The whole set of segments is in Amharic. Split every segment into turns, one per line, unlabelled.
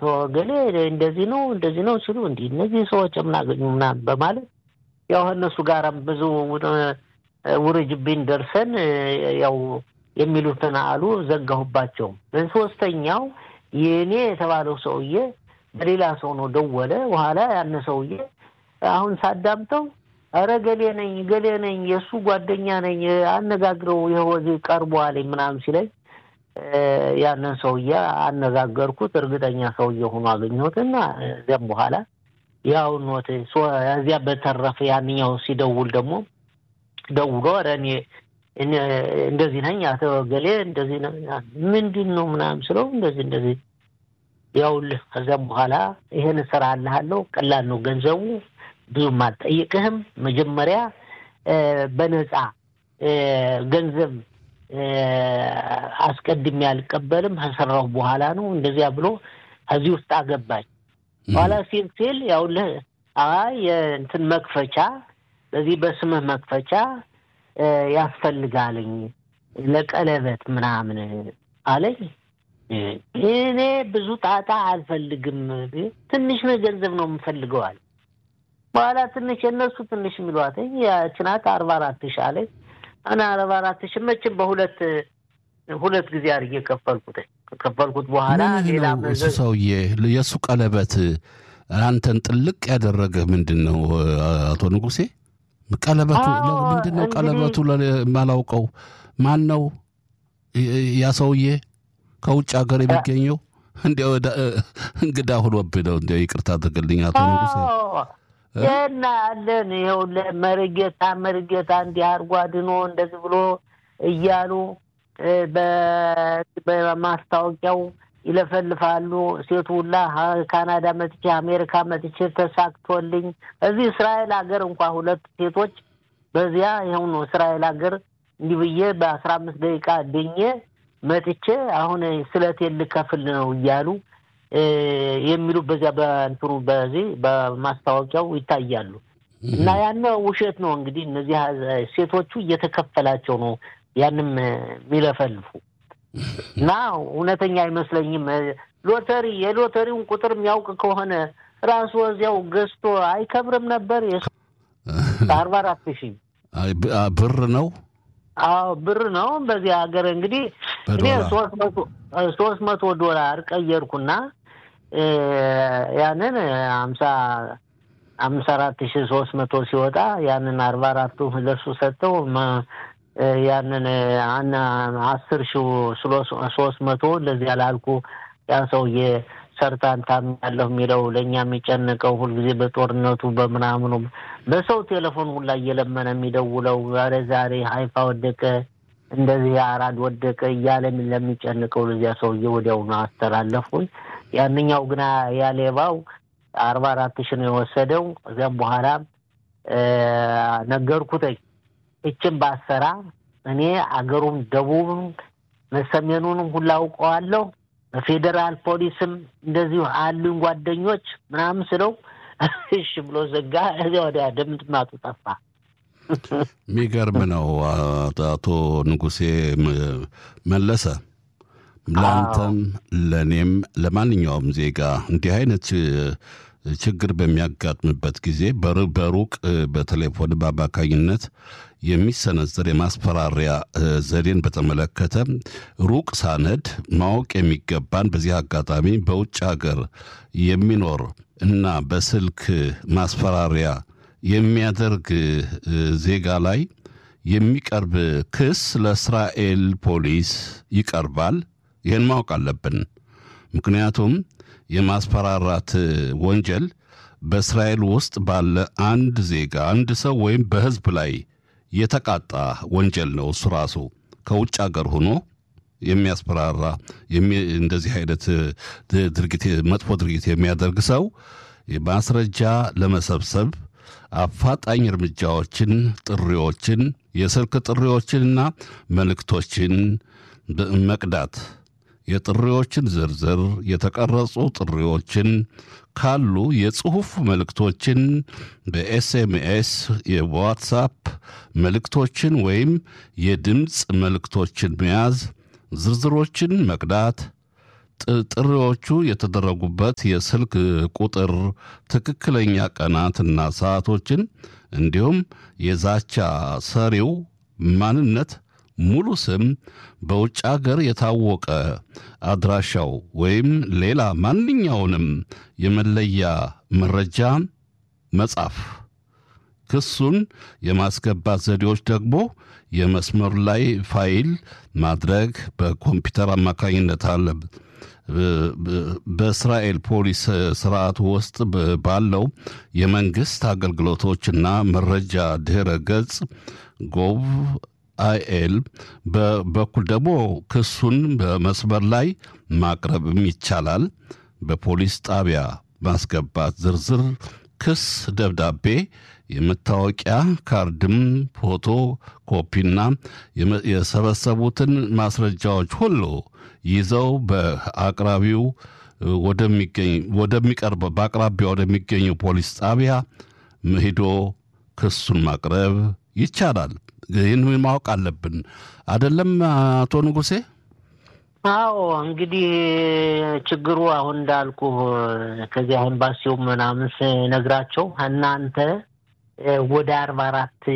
ገሌ እንደዚህ ነው ሲሉ እንዴ እነዚህ ሰዎች ምናገኙ ምናምን በማለት ያው እነሱ ጋርም ብዙ ውርጅብኝ ደርሰን ያው የሚሉትን አሉ ዘጋሁባቸው። በሶስተኛው የኔ የተባለው ሰውዬ በሌላ ሰው ነው ደወለ። በኋላ ያን ሰውዬ አሁን ሳዳምጠው አረ ገሌ ነኝ የሱ ጓደኛ ነኝ አነጋግረው ይወዚ ቀርቧል ምናምን ሲለኝ ያንን ሰውዬ አነጋገርኩት። እርግጠኛ ሰውዬ ሆኖ አገኘሁትና ዘም በኋላ ያው ኖት ያዚያ በተረፈ ያንኛው ሲደውል ደግሞ ደውሎ አረኔ እንደዚህ ነኝ አተገሌ እንደዚህ ነው ምንድነው ምናምን ስለው እንደዚህ ያውልህ ከዛም በኋላ ይሄን ስራ አለሃለው ቀላል ነው ገንዘቡ ብዙም አልጠይቅህም መጀመሪያ በነፃ ገንዘብ አስቀድም ያልቀበልም ከሰራው በኋላ ነው እንደዚያ ብሎ እዚህ ውስጥ አገባኝ። በኋላ ሲል ያውልህ እንትን መክፈቻ በዚህ በስምህ መክፈቻ ያስፈልጋልኝ ለቀለበት ምናምን አለኝ። እኔ ብዙ ጣጣ አልፈልግም ትንሽ ገንዘብ ነው የምፈልገው አለ። በኋላ ትንሽ እነሱ ትንሽ የሚሏት ያችናት 44000 አለኝ። انا 44000 መቼም በሁለት ጊዜ አርጌ ከፈልኩት በኋላ ሌላ
ሰውዬ የሱ ቀለበት አንተን ጥልቅ ያደረገ ምንድነው አቶ ንጉሴ? ቀለበቱ ምንድነው? ቀለበቱ ለማላውቀው ማን ነው ያ ሰውዬ? ከውጭ ሀገር የሚገኘው እንደው እንግዳ ሆኖብህ ነው። እንደው ይቅርታ አድርግልኝ አቶ ንጉሴ።
እና አለን ይኸው ለመርጌታ እንዲያርጓድኖ እንደዚህ ብሎ እያሉ በማስታወቂያው ይለፈልፋሉ። ሴቱላ ካናዳ መጥቼ አሜሪካ መጥቼ ተሳክቶልኝ እዚህ እስራኤል ሀገር እንኳን ሁለት ሴቶች በዚያ ይኸው ነው እስራኤል ሀገር እንዲህ ብዬ በ15 ደቂቃ ድኜ መጥቼ አሁን ስለቴል ከፍል ነው እያሉ የሚሉ በዚያ በእንትሩ በዚህ በማስታወቂያው ይታያሉ። እና ያነው ውሸት ነው እንግዲህ እነዚህ ሴቶቹ እየተከፈላቸው ነው ያንም ሚለፈልፉ። እና እውነተኛ አይመስለኝም። የሎተሪውን ቁጥር የሚያውቅ ከሆነ ራሱ እዚያው ገዝቶ አይከብርም ነበር። 44000
ብር ነው።
አዎ ብር ነው። በዚህ ሀገር እንግዲህ እኔ $300 ቀየርኩና ያንን 54300 ሲወጣ ያንን 44 ለሱ ሰጠው። ያንን 10300 ለዚህ ያላልኩ ያ ሰውዬ ሰርታንታም ያለው የሚለው ለኛ የሚጨነቀው ሁሉ ጊዜ በጦርነቱ በመናምኑ በሰው ቴሌፎን ሁላ እየለመነ የሚደውለው ዛሬ ሃይፋ ወደቀ እንደዚህ አራድ ወደቀ እያለ ለሚጨነቀው ለዚያ ሰውዬ ወዲያው ነው አስተላለፉኝ። ያንኛው ግና ያሌባው 44000 ነው የወሰደው። ከዛም በኋላ ነገርኩት እቺም ባሰራ እኔ አገሩን ደቡብም ሰሜኑንም ሁላ አውቀዋለሁ በፌደራል ፖሊስም እንደዚህ አሉኝ ጓደኞች ምናምን ስለው እሺ ብሎ ዘጋ። እዚያ ወዲያ ደምጥማጡ ጠፋ።
ሚገርም ነው አቶ ንጉሴ መለሰ። ላንተም ለኔም ለማንኛውም ዜጋ እንዲህ አይነት ችግር በሚያጋጥምበት ጊዜ በሩቅ በቴሌፎን በአማካኝነት የሚሰነዘር የማስፈራሪያ ዘዴን በተመለከተ ሩቅ ሳነድ ማወቅ የሚገባን በዚህ አጋጣሚ በውጭ ሀገር የሚኖር እና በስልክ ማስፈራሪያ የሚያደርግ ዜጋ ላይ የሚቀርብ ክስ ለእስራኤል ፖሊስ ይቀርባል። ይህን ማወቅ አለብን። ምክንያቱም የማስፈራራት ወንጀል በእስራኤል ውስጥ ባለ አንድ ዜጋ አንድ ሰው ወይም በህዝብ ላይ የተቃጣ ወንጀል ነው። እሱ ራሱ ከውጭ ሀገር ሆኖ የሚያስፈራራ እንደዚህ አይነት ድርጊት መጥፎ ድርጊት የሚያደርግ ሰው ማስረጃ ለመሰብሰብ አፋጣኝ እርምጃዎችን፣ ጥሪዎችን፣ የስልክ ጥሪዎችንና መልእክቶችን መቅዳት የጥሪዎችን ዝርዝር የተቀረጹ ጥሪዎችን ካሉ የጽሁፍ መልእክቶችን በኤስኤምኤስ የዋትስአፕ መልእክቶችን ወይም የድምጽ መልእክቶችን መያዝ ዝርዝሮችን መቅዳት ጥሪዎቹ የተደረጉበት የስልክ ቁጥር ትክክለኛ ቀናትና ሰዓቶችን እንዲሁም የዛቻ ሰሪው ማንነት ሙሉ ስም በውጭ አገር የታወቀ አድራሻው ወይም ሌላ ማንኛውንም የመለያ መረጃ መጻፍ ክሱን የማስገባት ዘዴዎች ደግሞ የመስመር ላይ ፋይል ማድረግ በኮምፒውተር አማካኝነት አለ በእስራኤል ፖሊስ ስርዓት ውስጥ ባለው የመንግስት አገልግሎቶችና መረጃ ድህረ ገጽ ጎቭ አይኤል በኩል ደግሞ ክሱን በመስመር ላይ ማቅረብም ይቻላል በፖሊስ ጣቢያ ማስገባት ዝርዝር ክስ ደብዳቤ የመታወቂያ ካርድም ፎቶ ኮፒና የሰበሰቡትን ማስረጃዎች ሁሉ ይዘው በአቅራቢው በአቅራቢያው ወደሚገኘው ፖሊስ ጣቢያ ሄዶ ክሱን ማቅረብ ይቻላል ይህን ማወቅ አለብን አይደለም አቶ ንጉሴ
አዎ እንግዲህ ችግሩ አሁን እንዳልኩ ከዚህ አሁን ባሲው ምናምን ነግራቸው እናንተ ወደ 44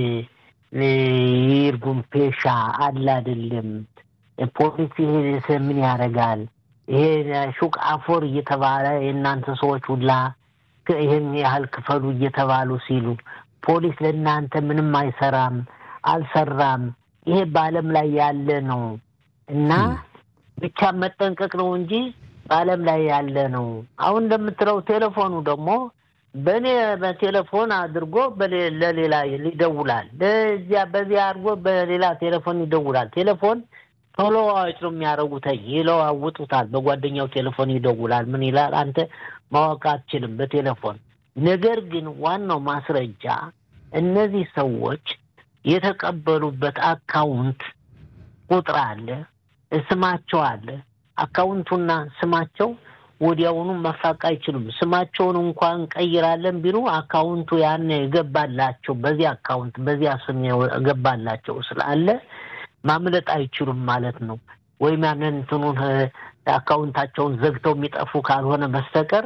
ይርጉም ፔሻ አለ አይደለም ፖሊስ ምን ያረጋል ይሄ ሹቅ አፎር እየተባለ እናንተ ሰዎች ሁላ ይሄን ያህል ክፈሉ እየተባሉ ሲሉ ፖሊስ ለእናንተ ምንም አይሰራም አልሰራም ይሄ በአለም ላይ ያለ ነው እና ብቻ መጠንቀቅ ነው እንጂ በአለም ላይ ያለ ነው አሁን እንደምትለው ቴሌፎኑ ደግሞ በኔ በቴሌፎን አድርጎ ለሌላ ይደውላል በዚያ አድርጎ በሌላ ቴሌፎን ይደውላል ቴሌፎን ቶሎ አይጥሩም ያረጉት ይለዋውጡታል በጓደኛው ቴሌፎን ይደውላል ምን ይላል አንተ ማወቅ አትችልም በቴሌፎን ነገር ግን ዋናው ማስረጃ እነዚህ ሰዎች የተቀበሉበት አካውንት ቁጥር አለ ስማቸው አለ አካውንቱና ስማቸው ወዲያውኑ መፋቅ አይችሉም ስማቸውን እንኳን ቀይራለን ቢሉ አካውንቱ ያን ይገባላቸው በዚህ አካውንት በዚህ ስም ይገባላቸው ስላለ ማምለጥ አይችሉም ማለት ነው ወይም ያንን እንትኑን አካውንታቸውን ዘግተው የሚጠፉ ካልሆነ በስተቀር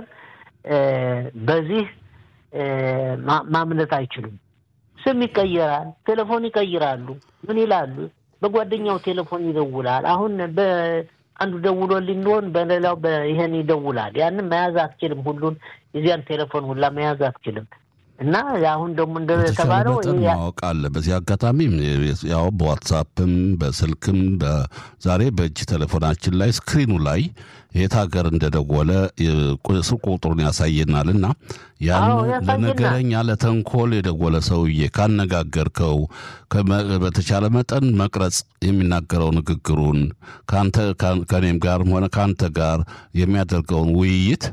በዚህ ማምለጥ አይችሉም ስም ይቀየራል ቴሌፎን ይቀይራሉ ምን ይላሉ በጓደኛው ቴሌፎን ይደውላል አሁን በአንዱ ደውሎልኝ እንደሆነ በሌላው ይሄን ይደውላል ያንን መያዝ አትችልም ሁሉን የዚያን ቴሌፎን ሁላ መያዝ አትችልም እና አሁን ደግሞ እንደተባለው
ማወቅ አለ በዚህ አጋጣሚ ያው በዋትስአፕም በስልክም ዛሬ በእጅ ቴሌፎናችን ላይ ስክሪኑ ላይ የት ሀገር እንደደወለ ስልክ ቁጥሩን ያሳየናልና ያን ለነገረኛ ለተንኮል የደወለ ሰውዬ ካነጋገርከው በተቻለ መጠን መቅረጽ የሚናገረው ንግግሩን ካንተ ከኔም ጋር ሆነ ካንተ ጋር የሚያደርገውን ውይይት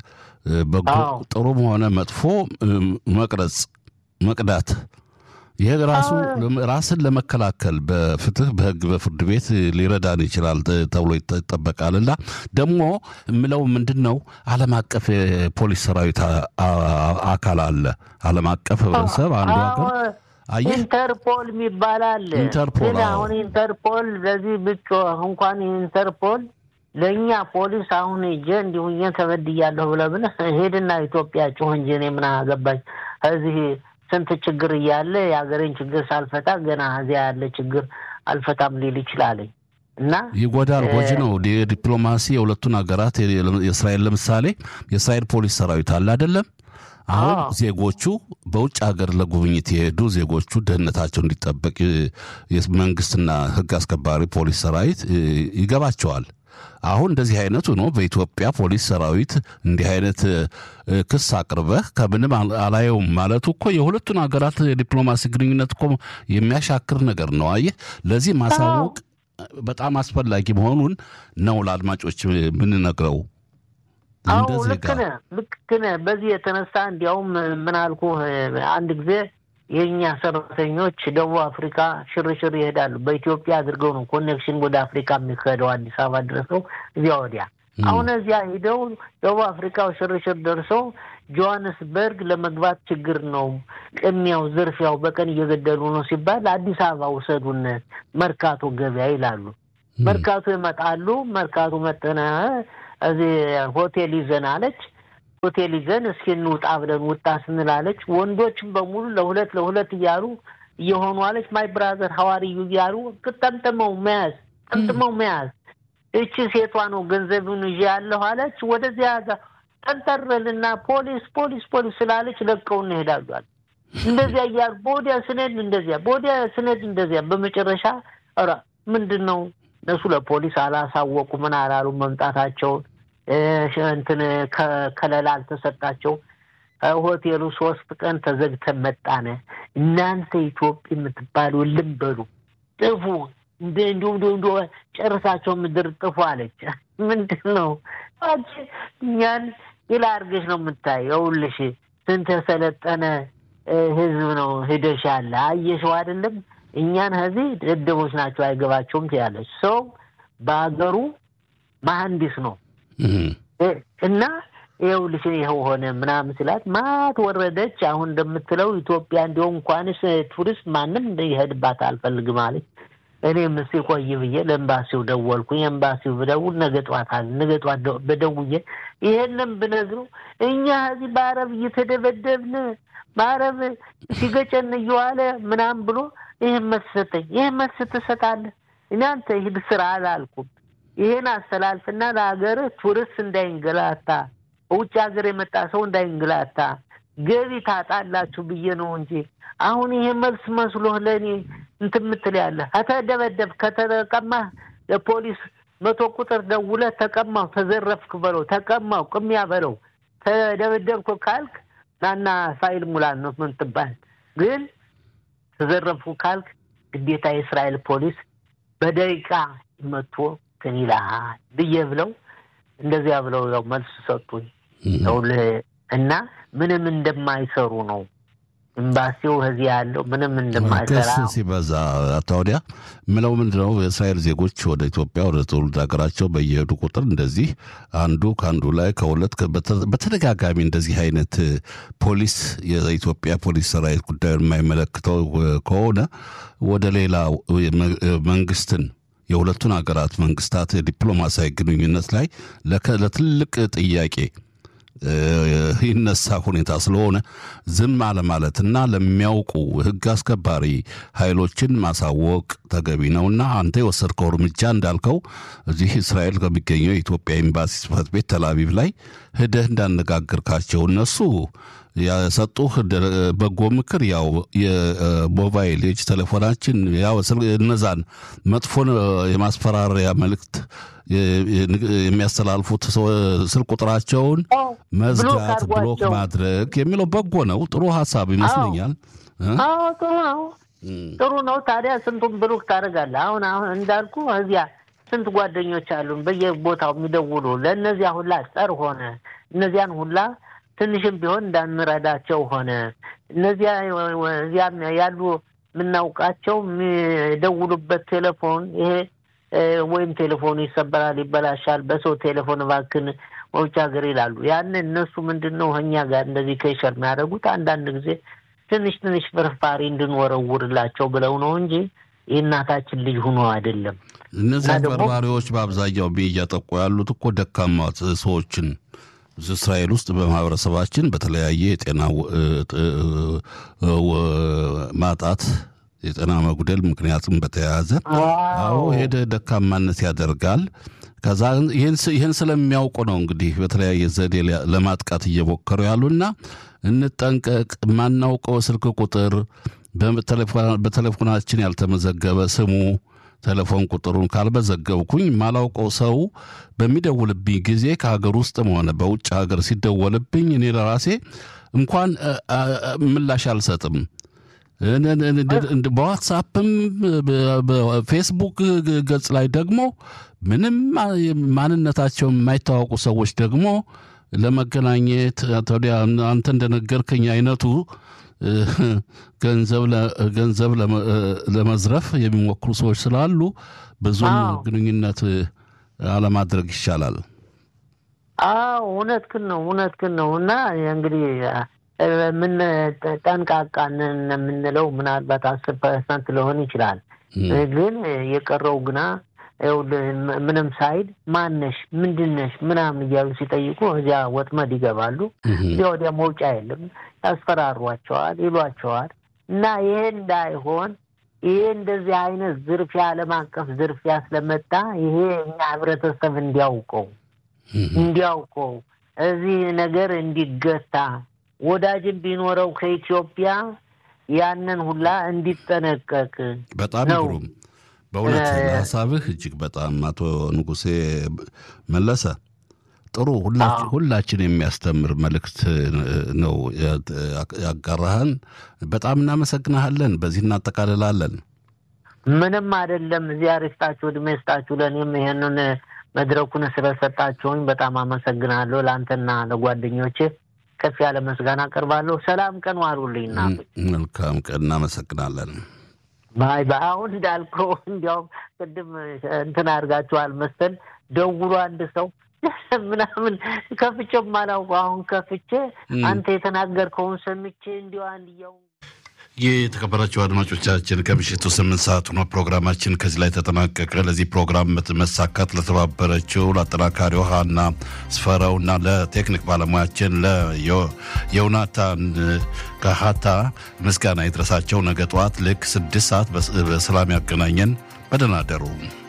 ጥሩም ሆነ መጥፎ መቅረጽ መቅዳት ይሄ ራስን ለመከላከል በፍትህ በህግ በፍርድ ቤት ሊረዳን ይችላል ተብሎ ይጠበቃልና ደግሞ ምለው ምንድነው ዓለም አቀፍ ፖሊስ ሰራዊት አካል አለ ዓለም አቀፍ ህብረተሰብ አንዱ ሀገር
ኢንተርፖል የሚባላል አሁን ኢንተርፖል ለዚህ ብቻ እንኳን ኢንተርፖል ለኛ ፖሊስ አሁን እንዲሁኛ ተበድያለሁ ብለብነ ሄድና ኢትዮጵያ ጮህንጂ እኔ ምን አገባኝ እዚህ ስንት ችግር ያለ ያገሬን ችግር ሳልፈታ ገና እዚያ ያለ ችግር አልፈታም ሊል ይችላል እና
ይጎዳል ጎጂ ነው ዲፕሎማሲ የሁለቱን ሀገራት የእስራኤል ለምሳሌ የእስራኤል ፖሊስ ሰራዊት አለ አይደለም አሁን ዜጎቹ በውጭ ሀገር ለጉብኝት የሄዱ ዜጎቹ ደህንነታቸው እንዲጠበቅ የመንግስትና ህግ አስከባሪ ፖሊስ ሰራዊት ይገባቸዋል አሁን እንደዚህ አይነቱ ነው በኢትዮጵያ ፖሊስ ሰራዊት እንዲህ አይነት ክስ አቅርበህ ከምንም አላየውም ማለቱ እኮ የሁለቱን ሀገራት የዲፕሎማሲ ግንኙነት እኮ የሚያሻክር ነገር ነው አየህ ለዚህ ማሳወቅ በጣም አስፈላጊ መሆኑን ነው ለአድማጮች ምን ነግረው
ልክ ነህ በዚህ የተነሳ እንዲያውም ምን አልኩ አንድ ጊዜ የኛ ሰራተኞች ደቡብ አፍሪካ ሽርሽር ይሄዳሉ በኢትዮጵያ አድርገው ነው ኮኔክሽን ወደ አፍሪካ የሚከደው አዲስ አበባ ድረሰው እዚያ ወዲያ አሁን እዚያ ሄደው ደቡብ አፍሪካ ሽርሽር ደርሰው ጆሃንስበርግ ለመግባት ችግር ነው ቅሚያው ዝርፊያው በቀን እየገደሉ ነው ሲባል አዲስ አበባ ወሰዱን መርካቶ ገበያ ይላሉ መርካቶ ይመጣሉ መርካቶ መጠና እዚህ ሆቴል ይዘን አለች። ሆቴል ይዘን እስኪ እንውጣ ብለን ውጣ ስንላለች ወንዶችም በሙሉ ለሁለት እያሉ እየሆኑ አለች ማይ ብራዘር ሐዋርዩ እያሉ ጠምጥመው መያዝ እቺ ሴቷ ነው ገንዘቡን ይዤ ያለሁ አለች። ወደዚያ ጠንጠረልና ፖሊስ ስላለች ለቀው እንሄዳሉ አለ። እንደዚያ እያሉ ቦዲያ ስነድ እንደዚያ በመጨረሻ ኧረ ምንድነው እነሱ ለፖሊስ አላሳወቁ ምን አላሉ መምጣታቸውን እንትን ከለላ አልተሰጣቸው። ሆቴሉ 3 ቀን ተዘግተን መጣነ። እናንተ ኢትዮጵያ የምትባሉ ልምበሉ ጥፉ እንደ ጨርሳቸው ምድር ጥፉ አለች። ምንድነው አንቺ እኛን ይላርገሽ ነው የምታየው ልሽ ስንት ሰለጠነ ህዝብ ነው ሄደሻል አየሽው አይደለም እኛን እዚህ ደደቦች ናቸው አይገባቸውም ትያለሽ። ሰው በአገሩ መሐንዲስ ነው እና ይኸውልሽ ይኸው ሆነ ምናምን ስላት ማት ወረደች። አሁን እንደምትለው ኢትዮጵያ እንደው እንኳንስ ቱሪስት ማንም ይሄድባት አልፈልግም አለች። እኔም እስኪ ቆይ ብዬ ለኤምባሲው ደወልኩኝ። ኤምባሲው ብደውል ነገ ጠዋት በደውዬ ይሄንን ብነግረው እኛ እዚህ በአረብ እየተደበደብን በአረብ ሲገጨን እየዋለ ምናምን ብሎ ይሄን መስጠኝ ይሄን ትሰጣለህ እናንተ ሂድ ስራ አላልኩም። ይሄን አስተላልፍና ለሀገር ቱሪስት እንዳይንገላታ ውጭ ሀገር የመጣ ሰው እንዳይንገላታ ገቢ ታጣላችሁ ብዬ ነው እንጂ አሁን ይሄ መልስ መስሎ ለኔ እንትን ምትል ያለ አተደበደብ ከተቀማ ለፖሊስ 100 ቁጥር ደውለ ተቀማው ተዘረፍክ በለው ተቀማው ቅሚያ በለው ተደበደብኩ ካልክ ናና ፋይል ሙላን ነው ምን ትባል ግን ተዘረፍኩ ካልክ ግዴታ የእስራኤል ፖሊስ በደቂቃ መጥቶ ከኒላ ብዬ ብለው እንደዚያ ብለው ያው መልስ ሰጡኝ። እና ምንም እንደማይሰሩ ነው ኤምባሲው እዚህ ያለው ምንም እንደማይሰራ
ሲበዛ አታውዲያ ምለው ምንድነው የእስራኤል ዜጎች ወደ ኢትዮጵያ ወደ ትውልድ ሀገራቸው በየሄዱ ቁጥር እንደዚህ አንዱ ካንዱ ላይ ከሁለት በተደጋጋሚ እንደዚህ አይነት ፖሊስ የኢትዮጵያ ፖሊስ ሰራዊት ጉዳዩን የማይመለከተው ከሆነ ወደ ሌላ መንግስትን የሁለቱን ሀገራት መንግስታት ዲፕሎማሲያዊ ግንኙነት ላይ ለትልቅ ጥያቄ ይነሳ ሁኔታ ስለሆነ ዝም አለማለትና ለሚያውቁ ህግ አስከባሪ ኃይሎችን ማሳወቅ ተገቢ ነውና አንተ የወሰድከው እርምጃ እንዳልከው እዚህ እስራኤል ከሚገኘው የኢትዮጵያ ኤምባሲ ጽሕፈት ቤት ተላቪቭ ላይ ሄደህ እንዳነጋገርካቸው እነሱ ያሰጡህ በጎ ምክር ያው የሞባይል የእጅ ቴሌፎናችን ያው እነዛን መጥፎን የማስፈራሪያ መልእክት የሚያስተላልፉት ስልክ ቁጥራቸውን መዝጋት ብሎክ ማድረግ የሚለው በጎ ነው። ጥሩ ሐሳብ ይመስለኛል።
ጥሩ ነው። ታዲያ ስንቱን ብሎክ ታደርጋለህ? አሁን እንዳልኩ እዚያ ስንት ጓደኞች አሉን በየቦታው የሚደውሉ ለእነዚያ ሁላ ጸር ሆነ እነዚያን ሁላ ትንሽም ቢሆን እንዳንረዳቸው ሆነ እነዚያ ያሉ ምናውቃቸው የሚደውሉበት ቴሌፎን ይሄ ወይም ቴሌፎኑ ይሰበራል ይበላሻል በሰው ቴሌፎን ባክን ወውጭ ሀገር ይላሉ። ያን እነሱ ምንድነው እኛ ጋር እንደዚህ ከይሸር የሚያደርጉት አንዳንድ ጊዜ ትንሽ ፍርፋሪ እንድንወረውርላቸው ብለው ነው እንጂ የእናታችን ልጅ ሆኖ አይደለም።
እነዚህ በርባሪዎች በአብዛኛው እያጠቁ ያሉት እኮ ደካማ ሰዎችን እስራኤል ውስጥ በማህበረሰባችን በተለያየ የጤና ማጣት የጤና መጉደል ምክንያቱም በተያያዘ ሄደ ደካማነት ያደርጋል። ከዛ ይሄን ስለሚያውቁ ነው እንግዲህ በተለያየ ዘዴ ለማጥቃት እየሞከሩ ያሉና እንጠንቀቅ። ማናውቀው ስልክ ቁጥር በቴሌፎናችን ያልተመዘገበ ስሙ ቴሌፎን ቁጥሩን ካልበዘገብኩኝ ማላውቀው ሰው በሚደውልብኝ ጊዜ ከሀገር ውስጥም ሆነ በውጭ ሀገር ሲደወልብኝ እኔ ለራሴ እንኳን ምላሽ አልሰጥም። በዋትስአፕም በፌስቡክ ገጽ ላይ ደግሞ ምንም ማንነታቸው የማይታወቁ ሰዎች ደግሞ ለመገናኘት ታዲያ አንተ እንደነገርከኝ አይነቱ ገንዘብ ለመዝረፍ የሚሞክሩ ሰዎች ስላሉ ብዙም ግንኙነት አለማድረግ ይሻላል።
እውነትህን ነው እና እንግዲህ ምን ጠንቃቃንን የምንለው ምናልባት 10% ሊሆን ይችላል። ግን የቀረው ግና ምንም ሳይድ ማነሽ ምንድነሽ ምናምን እያሉ ሲጠይቁ እዚያ ወጥመድ ይገባሉ። ወዲያ መውጫ የለም። ያስፈራሯቸዋል፣ ይሏቸዋል። እና ይሄ እንዳይሆን ይሄ እንደዚህ አይነት ዝርፊያ ዓለም አቀፍ ዝርፊያ ስለመጣ ይሄ እኛ ህብረተሰብ እንዲያውቀው እዚህ ነገር እንዲገታ ወዳጅም ቢኖረው ከኢትዮጵያ ያንን ሁላ እንዲጠነቀቅ
በጣም ግሩም በእውነት ሐሳብህ እጅግ በጣም አቶ ንጉሴ መለሰ ጥሩ ሁላችን የሚያስተምር መልእክት ነው ያጋራህን። በጣም እናመሰግናለን። በዚህ እናጠቃልላለን።
ምንም አይደለም። እዚያ ሪስታችሁ ድሜስታችሁ ለኔም ይሄንን መድረኩን ስለሰጣችሁኝ በጣም አመሰግናለሁ። ላንተና ለጓደኞቼ ከፍ ያለ ምስጋና አቀርባለሁ። ሰላም ቀን ዋሉልኝና
መልካም ቀን። እናመሰግናለን።
ባይ ባይ። አሁን እንዳልከው እንዲያው ቅድም እንትን አድርጋችኋል መሰል ደውሎ አንድ ሰው ምናምን ከፍቼ ማላውቀው አሁን ከፍቼ አንተ የተናገርከውን ሰምቼ እንዲያው አንዲያው
የተከበራችሁ አድማጮቻችን ከምሽቱ 8 ሰዓት ነው ፕሮግራማችን ከዚህ ላይ ተጠናቀቀ። ለዚህ ፕሮግራም መሳካት ለተባበረችው ለአጠናካሪው ሀና ስፈራውና ለቴክኒክ ባለሙያችን ለዮናታን ካሃታ ምስጋና ይድረሳቸው። ነገ ጠዋት ልክ 6 ሰዓት በሰላም ያገናኘን። በደህና ደሩ።